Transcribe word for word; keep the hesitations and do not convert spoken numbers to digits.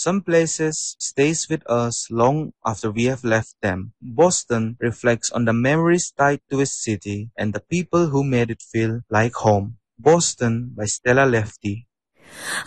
Some places stays with us long after we have left them. Boston reflects on the memories tied to a city and the people who made it feel like home. Boston by Stella Lefty.